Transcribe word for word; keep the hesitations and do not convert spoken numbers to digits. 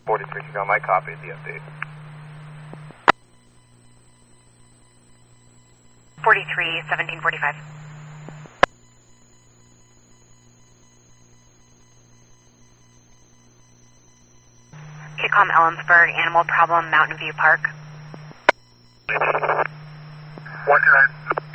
forty-three, on my copy of the update. forty-three, seventeen forty-five. Kitcom Ellensburg, Animal Problem, Mountain View Park. One, two, nine.